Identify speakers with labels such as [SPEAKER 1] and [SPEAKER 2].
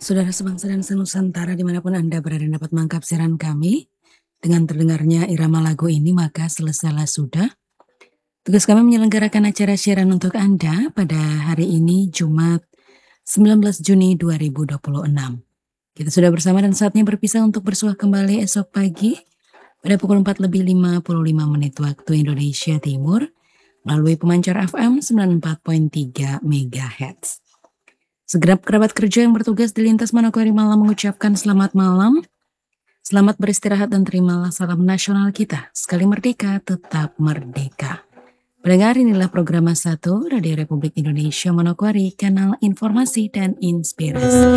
[SPEAKER 1] Saudara sebangsa dan senusantara dimanapun Anda berada dapat menangkap siaran kami. Dengan terdengarnya irama lagu ini maka selesailah sudah. Tugas kami menyelenggarakan acara siaran untuk Anda pada hari ini Jumat 19 Juni 2026. Kita sudah bersama dan saatnya berpisah untuk bersuah kembali esok pagi pada pukul 4 lebih 55 menit waktu Indonesia Timur melalui pemancar FM 94.3 MHz. Segenap kerabat kerja yang bertugas di lintas Manokwari Malang mengucapkan selamat malam, selamat beristirahat dan terimalah salam nasional kita. Sekali merdeka, tetap merdeka. Pendengar, inilah program 1 Radio Republik Indonesia Manokwari, kanal informasi dan inspirasi.